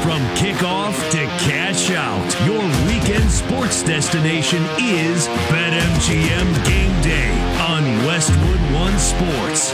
From kickoff to cash out, your weekend sports destination is BetMGM Game Day on Westwood One Sports.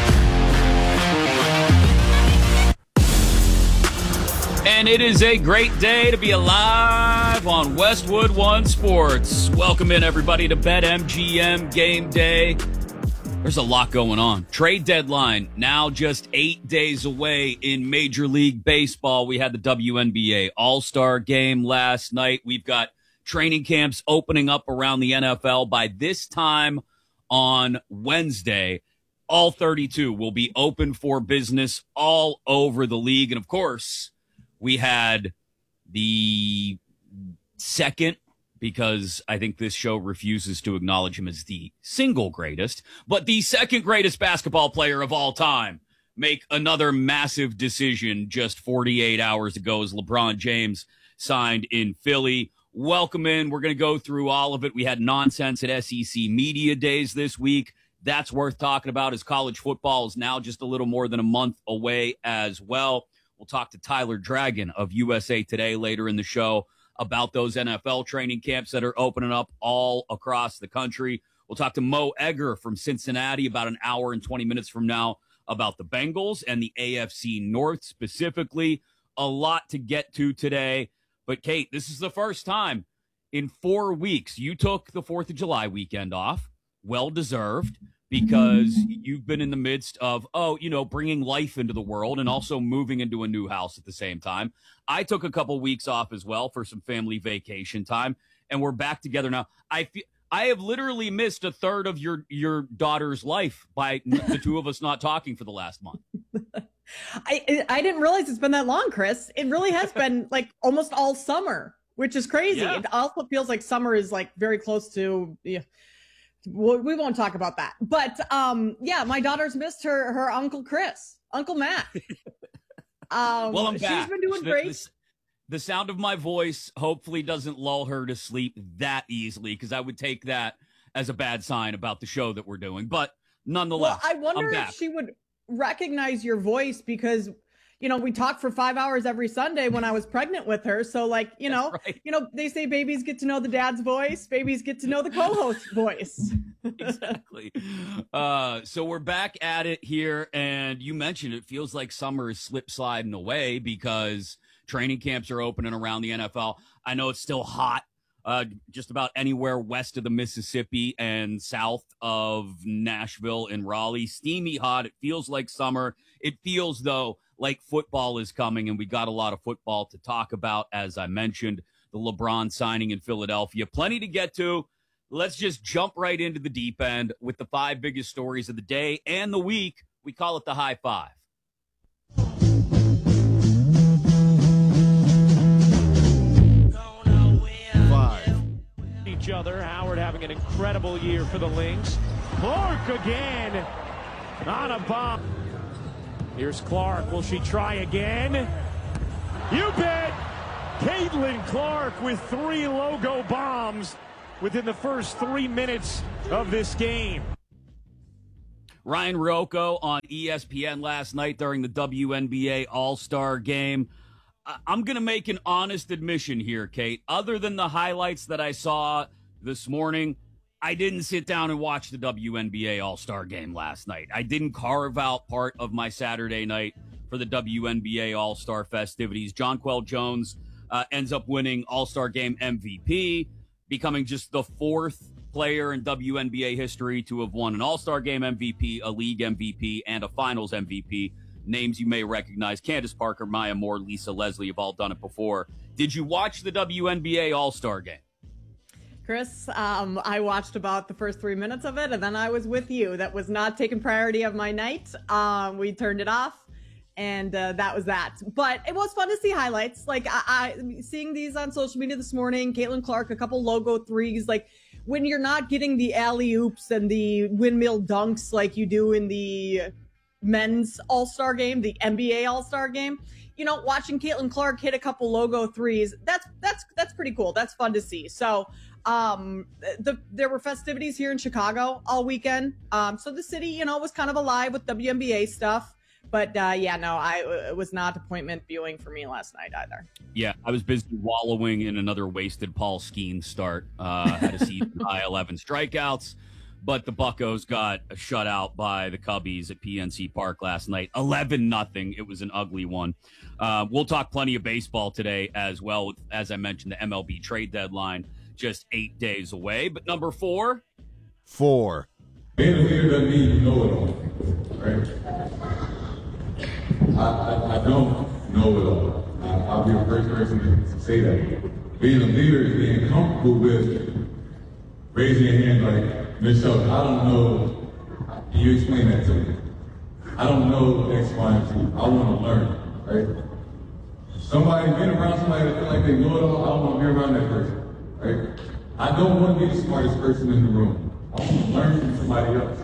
And it is a great day to be alive on Westwood One Sports. Welcome in, everybody, to BetMGM Game Day. There's a lot going on. Trade deadline now just 8 days away in Major League Baseball. We had the WNBA All-Star Game last night. We've got training camps opening up around the NFL. By this time on Wednesday, all 32 will be open for business all over the league. And, of course, we had the second, because I think this show refuses to acknowledge him as the single greatest, but the second greatest basketball player of all time, make another massive decision just 48 hours ago as LeBron James signed in Philly. Welcome in. We're going to go through all of it. We had nonsense at SEC Media Days this week. That's worth talking about, as college football is now just a little more than a month away as well. We'll talk to Tyler Dragon of USA Today later in the show about those NFL training camps that are opening up all across the country. We'll talk to Mo Egger from Cincinnati about an hour and 20 minutes from now about the Bengals and the AFC North specifically. A lot to get to today. But, Kate, this is the first time in 4 weeks you took the 4th of July weekend off. Well-deserved, because you've been in the midst of, bringing life into the world and also moving into a new house at the same time. I took a couple weeks off as well for some family vacation time, and we're back together now. I have literally missed a third of your daughter's life by the two of us not talking for the last month. I didn't realize it's been that long, Chris. It really has been like almost all summer, which is crazy. Yeah. It also feels like summer is like very close to... Yeah. We won't talk about that. But, my daughter's missed her Uncle Chris, Uncle Matt. Well, I'm back. She's been doing great. The sound of my voice hopefully doesn't lull her to sleep that easily, because I would take that as a bad sign about the show that we're doing. But nonetheless, I wonder if she would recognize your voice, because we talked for 5 hours every Sunday when I was pregnant with her. So right. They say babies get to know the dad's voice. Babies get to know the co-host's voice. Exactly. So we're back at it here. And you mentioned it feels like summer is sliding away because training camps are opening around the NFL. I know it's still hot just about anywhere west of the Mississippi and south of Nashville and Raleigh. Steamy hot. It feels like summer. It feels, though, like football is coming, and we got a lot of football to talk about. As I mentioned, the LeBron signing in Philadelphia. Plenty to get to. Let's just jump right into the deep end with the 5 biggest stories of the day and the week. We call it the High Five. Each other. Howard having an incredible year for the Lynx. Clark again on a bomb. Here's Clark. Will she try again? You bet! Caitlin Clark with 3 logo bombs within the first 3 minutes of this game. Ryan Rocco on ESPN last night during the WNBA All-Star Game. I'm going to make an honest admission here, Kate. Other than the highlights that I saw this morning, I didn't sit down and watch the WNBA All-Star Game last night. I didn't carve out part of my Saturday night for the WNBA All-Star festivities. Jonquel Jones ends up winning All-Star Game MVP, becoming just the 4th player in WNBA history to have won an All-Star Game MVP, a League MVP, and a Finals MVP. Names you may recognize: Candace Parker, Maya Moore, Lisa Leslie have all done it before. Did you watch the WNBA All-Star Game? Chris, I watched about the first 3 minutes of it, and then I was with you. That was not taking priority of my night. We turned it off, and that was that. But it was fun to see highlights. Like, I seeing these on social media this morning, Caitlin Clark, a couple logo threes. Like, when you're not getting the alley-oops and the windmill dunks like you do in the men's All-Star Game, the NBA All-Star Game, watching Caitlin Clark hit a couple logo threes, that's pretty cool. That's fun to see. So there were festivities here in Chicago all weekend. So the city, was kind of alive with WNBA stuff. But it was not appointment viewing for me last night either. Yeah, I was busy wallowing in another wasted Paul Skeens start. Had a season high 11 strikeouts, but the Buccos got a shutout by the Cubbies at PNC Park last night, 11-0. It was an ugly one. We'll talk plenty of baseball today as well. As I mentioned, the MLB trade deadline just 8 days away. But number 4. Being a leader doesn't mean you know it all, right? I don't know it all. I'll be the first person to say that. Being a leader is being comfortable with raising your hand like, Ms. Shelton, I don't know. Can you explain that to me? I don't know X, Y, and Z. I want to learn, right? Being around somebody that feel like they know it all, I don't want to be around that person, right? I don't want to be the smartest person in the room. I want to learn from somebody else.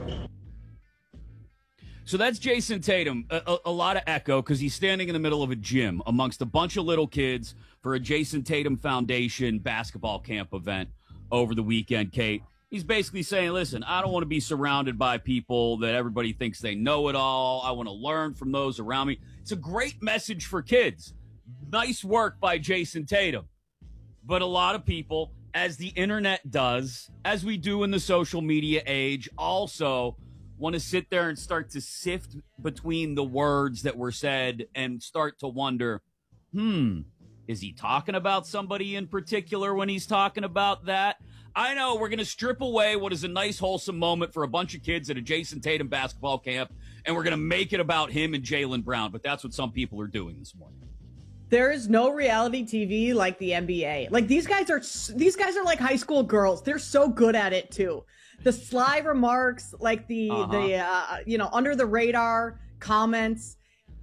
So that's Jason Tatum. A lot of echo because he's standing in the middle of a gym amongst a bunch of little kids for a Jason Tatum Foundation basketball camp event over the weekend, Kate. He's basically saying, listen, I don't want to be surrounded by people that everybody thinks they know it all. I want to learn from those around me. It's a great message for kids. Nice work by Jason Tatum. But a lot of people, as the internet does, as we do in the social media age, also want to sit there and start to sift between the words that were said and start to wonder, is he talking about somebody in particular when he's talking about that? I know we're going to strip away what is a nice, wholesome moment for a bunch of kids at a Jason Tatum basketball camp, and we're going to make it about him and Jaylen Brown, but that's what some people are doing this morning. There is no reality TV like the NBA. Like these guys are like high school girls. They're so good at it too. The sly remarks, like the under the radar comments.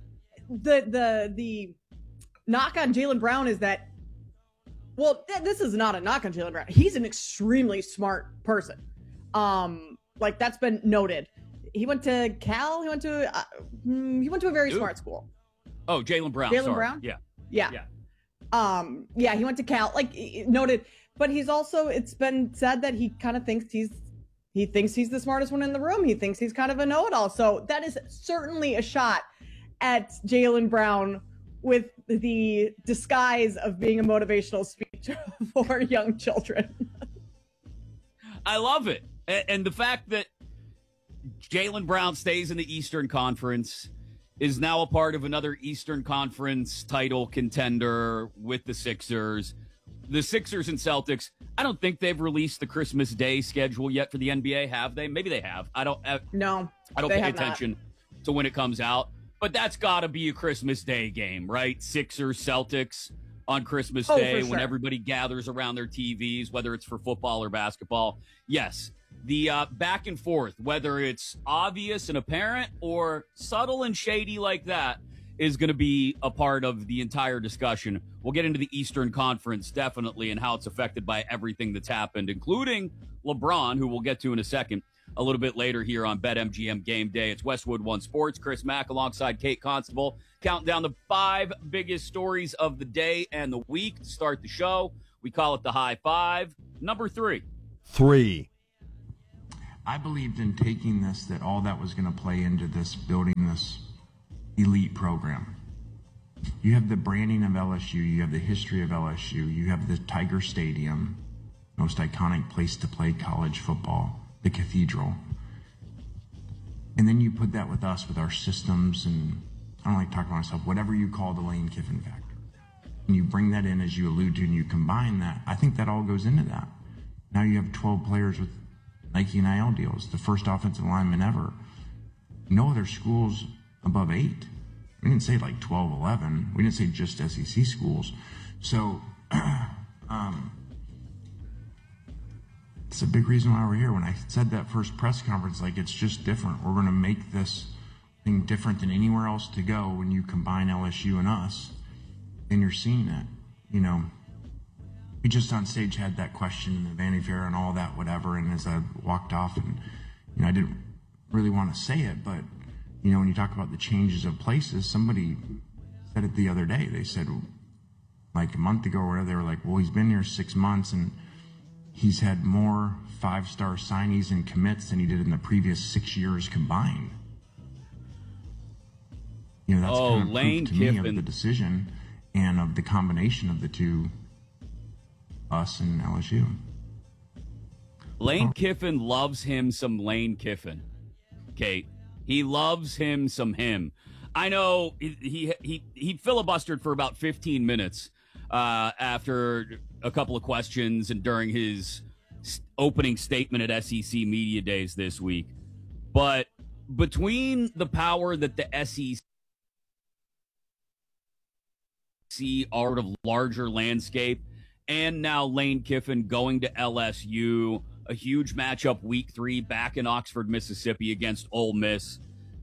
The knock on Jaylen Brown is that, well, this is not a knock on Jaylen Brown. He's an extremely smart person. Like that's been noted. He went to Cal. He went to a very smart school. Oh, Jaylen Brown. Jaylen Brown? Yeah. He went to Cal, like noted, but he's also, it's been said that he kind of thinks he's the smartest one in the room. He thinks he's kind of a know-it-all. So that is certainly a shot at Jaylen Brown with the disguise of being a motivational speech for young children. I love it. And the fact that Jaylen Brown stays in the Eastern Conference, is now a part of another Eastern Conference title contender with the Sixers. The Sixers and Celtics, I don't think they've released the Christmas Day schedule yet for the NBA, have they? Maybe they have. I don't pay attention to when it comes out. But that's got to be a Christmas Day game, right? Sixers, Celtics on Christmas Day when everybody gathers around their TVs, whether it's for football or basketball. Yes. The back and forth, whether it's obvious and apparent or subtle and shady like that, is going to be a part of the entire discussion. We'll get into the Eastern Conference, definitely, and how it's affected by everything that's happened, including LeBron, who we'll get to in a second, a little bit later here on BetMGM Game Day. It's Westwood One Sports. Chris Mack alongside Kate Constable, counting down the 5 biggest stories of the day and the week to start the show. We call it the High Five. Number 3. I believed in taking this, that all that was going to play into this, building this elite program. You have the branding of LSU, you have the history of LSU, you have the Tiger Stadium, most iconic place to play college football, the Cathedral. And then you put that with us, with our systems, and I don't like talking about myself, whatever you call the Lane Kiffin factor. And you bring that in, as you allude to, and you combine that, I think that all goes into that. Now you have 12 players with Nike NIL deals, the first offensive lineman ever. No other schools above 8. We didn't say like 12, 11. We didn't say just SEC schools. So it's a big reason why we're here. When I said that first press conference, like, it's just different. We're going to make this thing different than anywhere else to go when you combine LSU and us, and you're seeing it. You know, we just on stage had that question in the Vanity Fair and all that, whatever, and as I walked off, and, you know, I didn't really want to say it, but, you know, when you talk about the changes of places, somebody said it the other day. They said, like a month ago or whatever, they were like, well, he's been here 6 months, and he's had more 5-star signees and commits than he did in the previous 6 years combined. That's kind of Lane proof to me Kiffin. of the decision and of the combination of the two, us and LSU. Lane Kiffin loves him some Lane Kiffin, Kate. He loves him some him. I know he filibustered for about 15 minutes after a couple of questions and during his opening statement at SEC Media Days this week. But between the power that the SEC art of larger landscape and now Lane Kiffin going to LSU, a huge matchup week 3 back in Oxford, Mississippi against Ole Miss.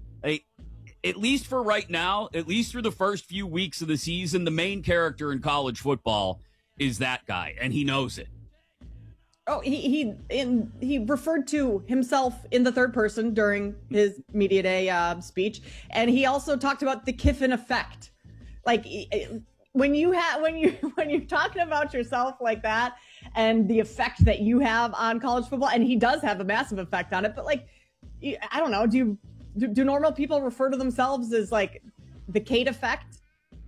At least for right now, at least through the first few weeks of the season, the main character in college football is that guy, and he knows it. Oh, he referred to himself in the third person during his media day speech, and he also talked about the Kiffin effect. Like when you're talking about yourself like that and the effect that you have on college football, and he does have a massive effect on it. But like, I don't know, do normal people refer to themselves as like the Kate effect?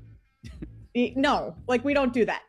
No, like we don't do that.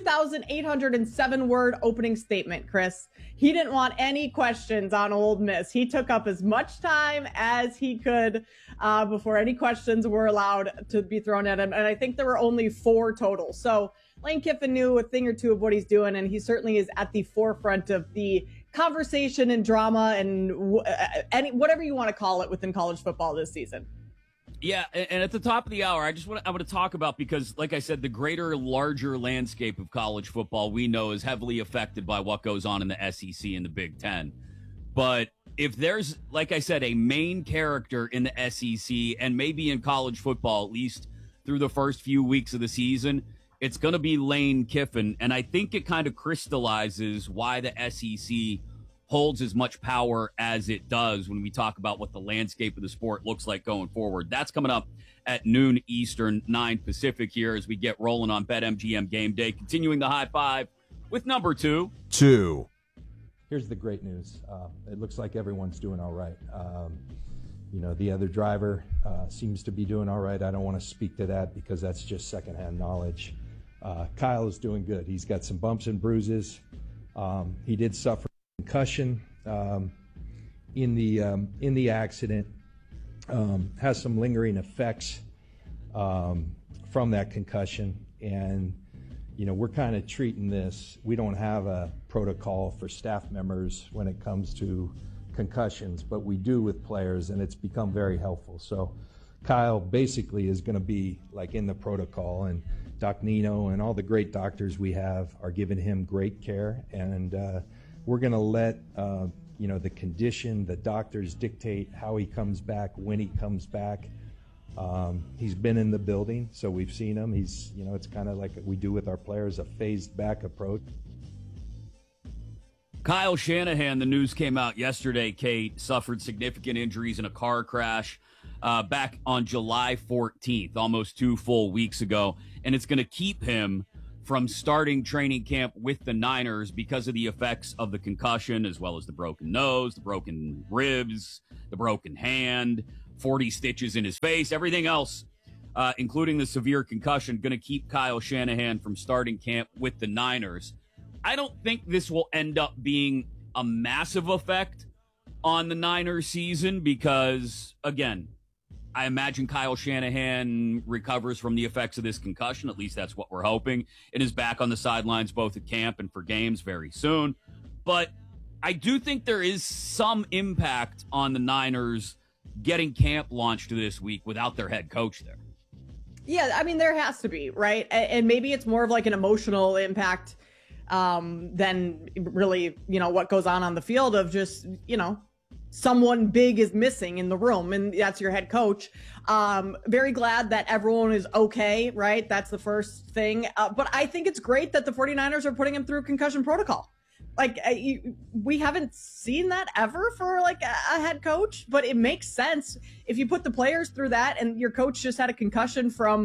2,807 word opening statement, Chris. He didn't want any questions on Ole Miss. He took up as much time as he could before any questions were allowed to be thrown at him. And I think there were only 4 total. So Lane Kiffin knew a thing or two of what he's doing, and he certainly is at the forefront of the conversation and drama and whatever you want to call it within college football this season. Yeah, and at the top of the hour, I want to talk about, because, like I said, the greater, larger landscape of college football we know is heavily affected by what goes on in the SEC and the Big Ten. But if there's, like I said, a main character in the SEC and maybe in college football, at least through the first few weeks of the season, it's going to be Lane Kiffin. And I think it kind of crystallizes why the SEC holds as much power as it does when we talk about what the landscape of the sport looks like going forward. That's coming up at noon Eastern, 9 Pacific here as we get rolling on BetMGM Game Day. Continuing the high five with number 2. Here's the great news. It looks like everyone's doing all right. The other driver seems to be doing all right. I don't want to speak to that because that's just secondhand knowledge. Kyle is doing good. He's got some bumps and bruises. He did suffer concussion in the accident, has some lingering effects from that concussion, and we're kind of treating this. We don't have a protocol for staff members when it comes to concussions, but we do with players, and it's become very helpful. So Kyle basically is going to be like in the protocol, and Doc Nino and all the great doctors we have are giving him great care, and we're going to let the condition, the doctors dictate how he comes back, when he comes back. He's been in the building, so we've seen him. He's, it's kind of like we do with our players, a phased back approach. Kyle Shanahan, the news came out yesterday, Kate, suffered significant injuries in a car crash back on July 14th, almost 2 full weeks ago, and it's going to keep him from starting training camp with the Niners because of the effects of the concussion, as well as the broken nose, the broken ribs, the broken hand, 40 stitches in his face, everything else, including the severe concussion, going to keep Kyle Shanahan from starting camp with the Niners. I don't think this will end up being a massive effect on the Niners season because, again, I imagine Kyle Shanahan recovers from the effects of this concussion. At least that's what we're hoping. And is back on the sidelines both at camp and for games very soon. But I do think there is some impact on the Niners getting camp launched this week without their head coach there. Yeah, I mean, there has to be, right? And maybe it's more of like an emotional impact than really, what goes on the field of just, someone big is missing in the room, and that's your head coach. Very glad that everyone is okay, right? That's the first thing. But I think it's great that the 49ers are putting him through concussion protocol. Like, we haven't seen that ever for like a head coach, but it makes sense if you put the players through that and your coach just had a concussion from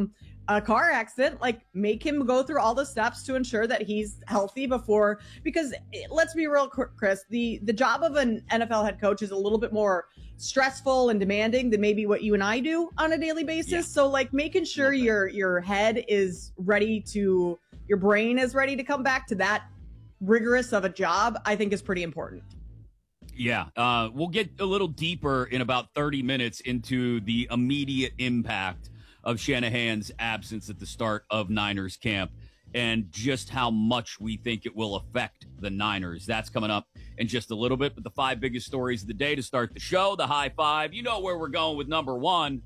a car accident, like make him go through all the steps to ensure that he's healthy before, because let's be real, Chris, the job of an NFL head coach is a little bit more stressful and demanding than maybe what you and I do on a daily basis. Yeah. So like making sure your head is ready to, your brain is ready to come back to that rigorous of a job, I think is pretty important. Yeah, we'll get a little deeper in about 30 minutes into the immediate impact of Shanahan's absence at the start of Niners camp and just how much we think it will affect the Niners. That's coming up in just a little bit. But the 5 biggest stories of the day to start the show, the high five. You know where we're going with number one.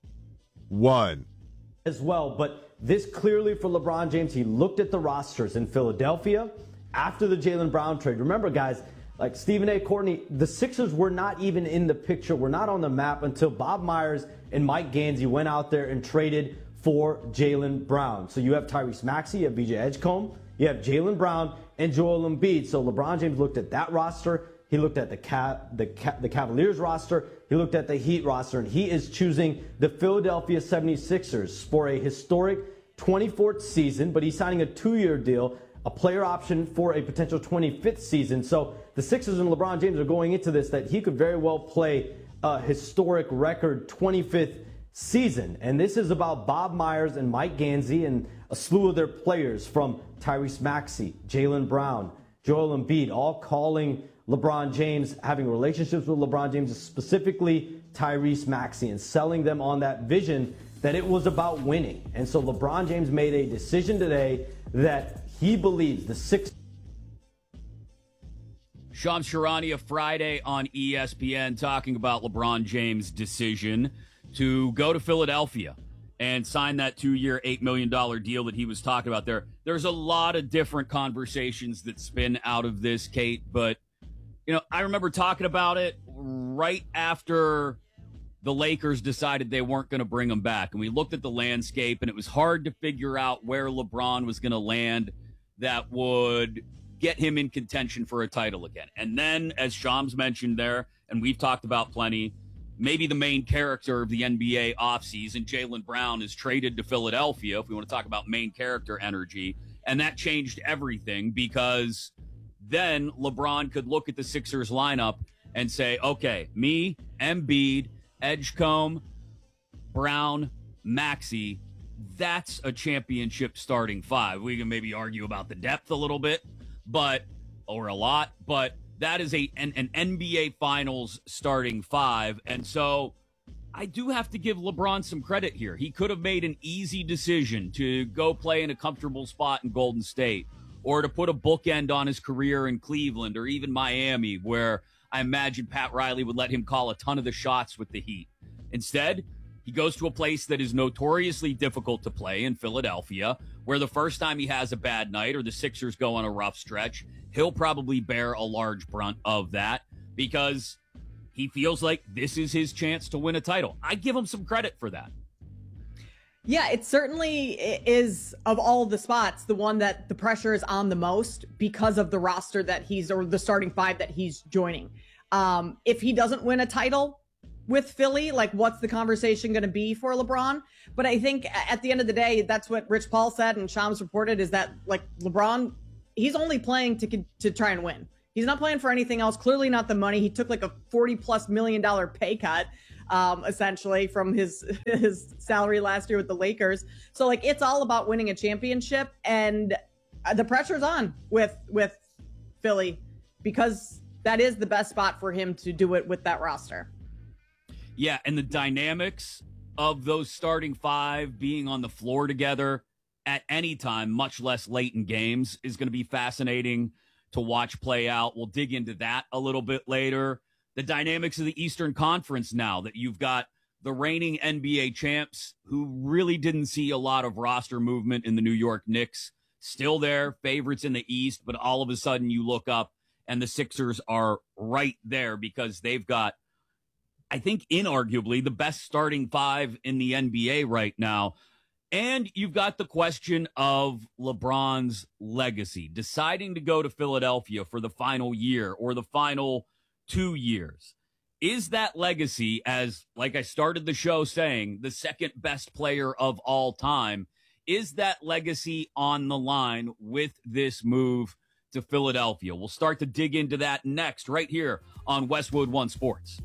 As well, but this clearly for LeBron James, he looked at the rosters in Philadelphia after the Jaylen Brown trade. Remember, guys, like Stephen A. Courtney, the Sixers were not even in the picture. We're not on the map until Bob Myers and Mike Gansey went out there and traded for Jaylen Brown. So you have Tyrese Maxey, you have BJ Edgecombe, you have Jaylen Brown, and Joel Embiid. So LeBron James looked at that roster. He looked at the Cavaliers roster. He looked at the Heat roster, and he is choosing the Philadelphia 76ers for a historic 24th season, but he's signing a 2-year deal, a player option for a potential 25th season. So the Sixers and LeBron James are going into this that he could very well play a historic record 25th season. And this is about Bob Myers and Mike Gansey and a slew of their players from Tyrese Maxey, Jaylen Brown, Joel Embiid, all calling LeBron James, having relationships with LeBron James, specifically Tyrese Maxey, and selling them on that vision that it was about winning. And so LeBron James made a decision today that he believes the Sixers. Shams Charania Friday on ESPN talking about LeBron James' decision to go to Philadelphia and sign that 2-year, $8 million deal that he was talking about there. There's a lot of different conversations that spin out of this, Kate, but, you know, I remember talking about it right after the Lakers decided they weren't going to bring him back. And we looked at the landscape, and it was hard to figure out where LeBron was going to land that would get him in contention for a title again. And then, as Shams mentioned there, and we've talked about plenty, maybe the main character of the NBA offseason, Jaylen Brown, is traded to Philadelphia, if we want to talk about main character energy. And that changed everything, because then LeBron could look at the Sixers lineup and say, okay, me, Embiid, Edgecombe, Brown, Maxey, that's a championship starting 5. We can maybe argue about the depth a little bit, or a lot, but that is an NBA Finals starting 5. And so I do have to give LeBron some credit here. He could have made an easy decision to go play in a comfortable spot in Golden State, or to put a bookend on his career in Cleveland or even Miami, where I imagine Pat Riley would let him call a ton of the shots with the Heat. Instead, he goes to a place that is notoriously difficult to play in Philadelphia, where the first time he has a bad night or the Sixers go on a rough stretch, he'll probably bear a large brunt of that because he feels like this is his chance to win a title. I give him some credit for that. Yeah, it certainly is, of all the spots, the one that the pressure is on the most because of the roster that or the starting 5 that he's joining. If he doesn't win a title with Philly, like, what's the conversation going to be for LeBron? But I think at the end of the day, that's what Rich Paul said and Shams reported, is that, like, LeBron, he's only playing to try and win. He's not playing for anything else. Clearly not the money. He took like a $40+ million pay cut, essentially, from his salary last year with the Lakers. So, like, it's all about winning a championship, and the pressure's on with Philly, because that is the best spot for him to do it with that roster. Yeah, and the dynamics of those starting 5 being on the floor together at any time, much less late in games, is going to be fascinating to watch play out. We'll dig into that a little bit later. The dynamics of the Eastern Conference now that you've got the reigning NBA champs, who really didn't see a lot of roster movement in the New York Knicks, still there, favorites in the East, but all of a sudden you look up and the Sixers are right there because they've got, I think, inarguably the best starting 5 in the NBA right now. And you've got the question of LeBron's legacy, deciding to go to Philadelphia for the final year or the final 2 years. Is that legacy, as like I started the show saying, the second best player of all time, is that legacy on the line with this move to Philadelphia? We'll start to dig into that next, right here on Westwood One Sports.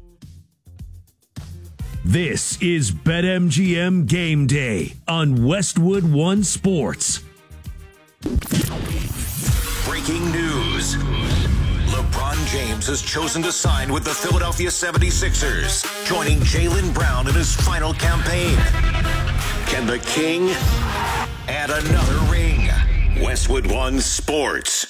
This is BetMGM Game Day on Westwood One Sports. Breaking news. LeBron James has chosen to sign with the Philadelphia 76ers, joining Jaylen Brown in his final campaign. Can the King add another ring? Westwood One Sports.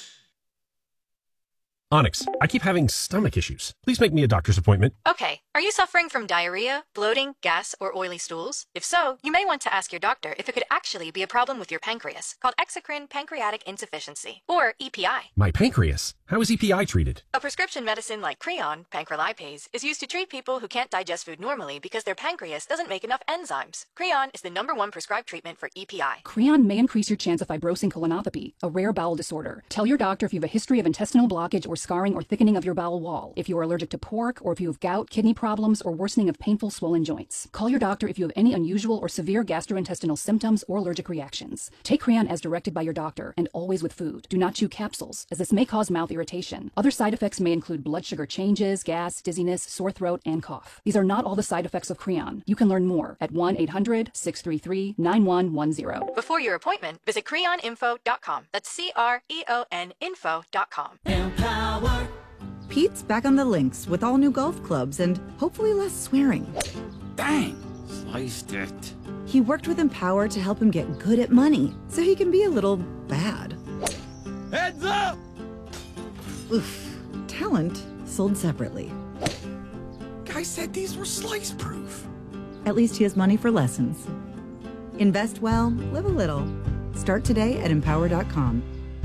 Onyx, I keep having stomach issues. Please make me a doctor's appointment. Okay. Are you suffering from diarrhea, bloating, gas, or oily stools? If so, you may want to ask your doctor if it could actually be a problem with your pancreas, called exocrine pancreatic insufficiency, or EPI. My pancreas? How is EPI treated? A prescription medicine like Creon, pancrelipase, is used to treat people who can't digest food normally because their pancreas doesn't make enough enzymes. Creon is the #1 prescribed treatment for EPI. Creon may increase your chance of fibrosing colonopathy, a rare bowel disorder. Tell your doctor if you have a history of intestinal blockage or scarring or thickening of your bowel wall, if you are allergic to pork, or if you have gout, kidney problems, or worsening of painful swollen joints. Call your doctor if you have any unusual or severe gastrointestinal symptoms or allergic reactions. Take Creon as directed by your doctor, and always with food. Do not chew capsules, as this may cause mouth irritation. Other side effects may include blood sugar changes, gas, dizziness, sore throat, and cough. These are not all the side effects of Creon. You can learn more at 1-800-633-9110. Before your appointment, visit creoninfo.com. That's CREON info.com. Empower. Pete's back on the links with all new golf clubs and hopefully less swearing. Dang, sliced it. He worked with Empower to help him get good at money, so he can be a little bad. Heads up! Oof. Talent sold separately. Guy said these were slice proof. At least he has money for lessons. Invest well, live a little. Start today at Empower.com.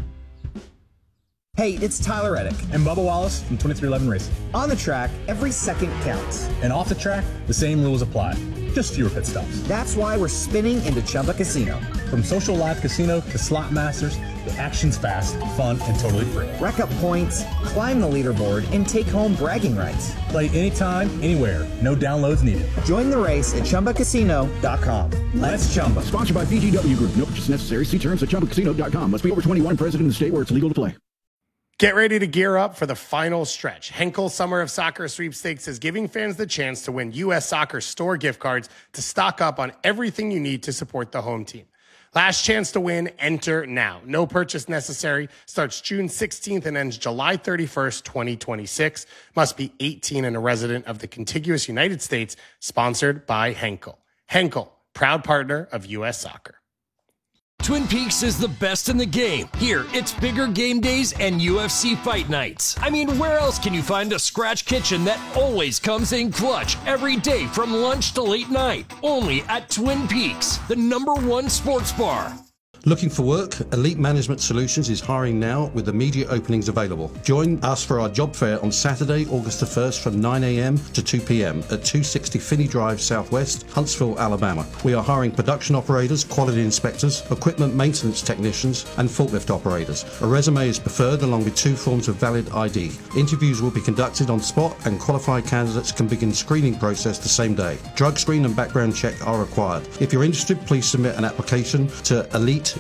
Hey, it's Tyler Reddick and Bubba Wallace from 2311 Racing. On the track, every second counts. And off the track, the same rules apply. Just fewer pit stops. That's why we're spinning into Chumba Casino. From social live casino to slot masters, the action's fast, fun, and totally free. Rack up points, climb the leaderboard, and take home bragging rights. Play anytime, anywhere. No downloads needed. Join the race at ChumbaCasino.com. Let's Chumba. Sponsored by VGW Group. No purchase necessary. See terms at ChumbaCasino.com. Must be over 21 and present in the state where it's legal to play. Get ready to gear up for the final stretch. Henkel Summer of Soccer Sweepstakes is giving fans the chance to win U.S. Soccer store gift cards to stock up on everything you need to support the home team. Last chance to win, enter now. No purchase necessary. Starts June 16th and ends July 31st, 2026. Must be 18 and a resident of the contiguous United States. Sponsored by Henkel. Henkel, proud partner of U.S. Soccer. Twin Peaks is the best in the game. Here, it's bigger game days and UFC fight nights. I mean, where else can you find a scratch kitchen that always comes in clutch every day from lunch to late night? Only at Twin Peaks, the #1 sports bar. Looking for work? Elite Management Solutions is hiring now with immediate openings available. Join us for our job fair on Saturday, August the 1st from 9 a.m. to 2 p.m. at 260 Finney Drive Southwest, Huntsville, Alabama. We are hiring production operators, quality inspectors, equipment maintenance technicians, and forklift operators. A resume is preferred along with 2 forms of valid ID. Interviews will be conducted on spot and qualified candidates can begin screening process the same day. Drug screen and background check are required. If you're interested, please submit an application to EliteUSA.net.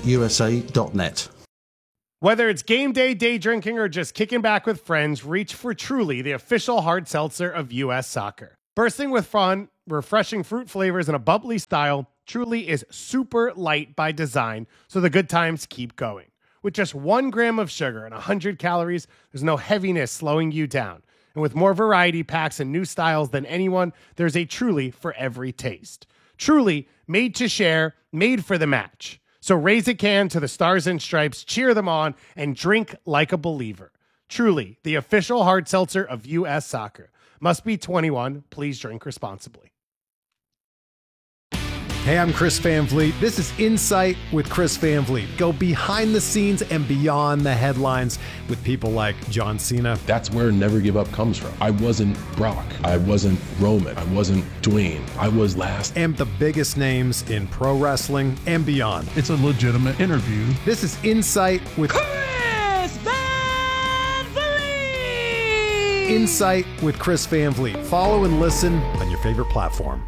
Whether it's game day, day drinking, or just kicking back with friends, reach for Truly, the official hard seltzer of U.S. Soccer. Bursting with fun, refreshing fruit flavors, and a bubbly style, Truly is super light by design, so the good times keep going. With just 1 gram of sugar and 100 calories, there's no heaviness slowing you down. And with more variety packs and new styles than anyone, there's a Truly for every taste. Truly, made to share, made for the match. So raise a can to the Stars and Stripes, cheer them on, and drink like a believer. Truly, the official hard seltzer of U.S. Soccer. Must be 21. Please drink responsibly. Hey, I'm Chris Van Vliet. This is Insight with Chris Van Vliet. Go behind the scenes and beyond the headlines with people like John Cena. That's where Never Give Up comes from. I wasn't Brock. I wasn't Roman. I wasn't Dwayne. I was last. And the biggest names in pro wrestling and beyond. It's a legitimate interview. This is Insight with Chris Van Vliet. Insight with Chris Van Vliet. Follow and listen on your favorite platform.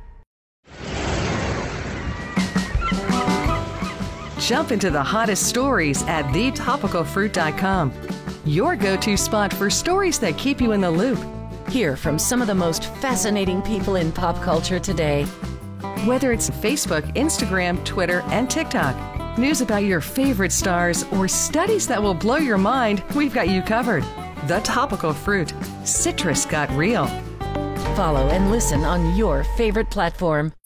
Jump into the hottest stories at thetopicalfruit.com. Your go-to spot for stories that keep you in the loop. Hear from some of the most fascinating people in pop culture today. Whether it's Facebook, Instagram, Twitter, and TikTok, news about your favorite stars, or studies that will blow your mind, we've got you covered. The Topical Fruit. Citrus got real. Follow and listen on your favorite platform.